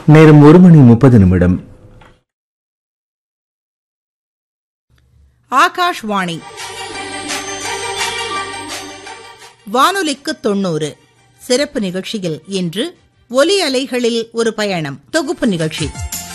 நேரம் 1:30. ஆகாஷ்வாணி வானொலிக்கு 90 சிறப்பு நிகழ்ச்சியில் இன்று ஒலி அலைகளில் ஒரு பயணம் தொகுப்பு நிகழ்ச்சி.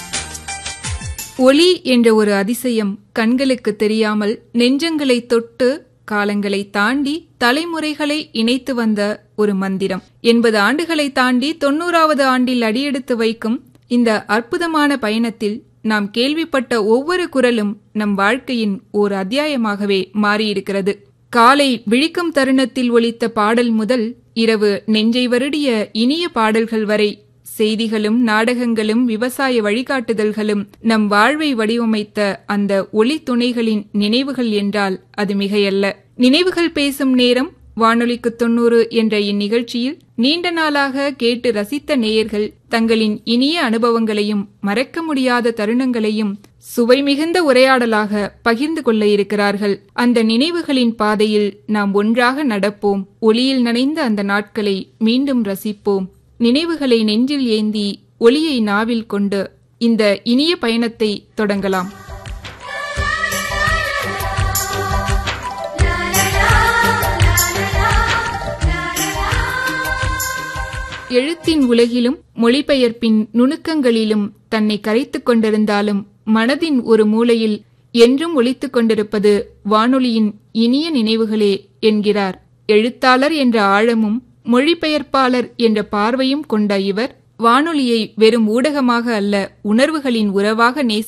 ஒலி என்ற ஒரு அதிசயம் கண்களுக்கு தெரியாமல் நெஞ்சங்களை தொட்டு காலங்களை தாண்டி தலைமுறைகளை இணைத்து வந்த ஒரு மந்திரம். 80 ஆண்டுகளை தாண்டி 90வது ஆண்டில் அடியெடுத்து வைக்கும் இந்த அற்புதமான பயணத்தில் நாம் கேள்விப்பட்ட ஒவ்வொரு குரலும் நம் வாழ்க்கையின் ஓர் அத்தியாயமாகவே மாறியிருக்கிறது. காலை விழிக்கும் தருணத்தில் ஒலித்த பாடல் முதல் இரவு நெஞ்சை வருடிய இனிய பாடல்கள் வரை செய்திகளும் நாடகங்களும் விவசாய வழிகாட்டுதல்களும் நம் வாழ்வை வடிவமைத்த அந்த ஒளி துணைகளின் நினைவுகள் என்றால் அது மிகையல்ல. நினைவுகள் பேசும் நேரம் வானொலிக்கு 90 என்ற இந்நிகழ்ச்சியில் நீண்ட நாளாக கேட்டு ரசித்த நேயர்கள் தங்களின் இனிய அனுபவங்களையும் மறக்க முடியாத தருணங்களையும் சுவை மிகுந்த உரையாடலாக பகிர்ந்து கொள்ள இருக்கிறார்கள். அந்த நினைவுகளின் பாதையில் நாம் ஒன்றாக நடப்போம். ஒளியில் நனைந்த அந்த நாட்களை மீண்டும் ரசிப்போம். நினைவுகளை நெஞ்சில் ஏந்தி ஒளியை நாவில் கொண்டு இந்த இனிய பயணத்தை தொடங்கலாம். எழுத்தின் உலகிலும் மொழிபெயர்ப்பின் நுணுக்கங்களிலும் தன்னை கரைத்துக் கொண்டிருந்தாலும் மனதின் ஒரு மூலையில் என்றும் ஒலித்துக் கொண்டிருப்பது வானொலியின் இனிய நினைவுகளே என்கிறார். எழுத்தாளர் என்ற ஆழமும் மொழிபெயர்ப்பாளர் என்ற பார்வையும் கொண்ட இவர் வானொலியை வெறும் ஊடகமாக அல்ல, உணர்வுகளின் உறவாக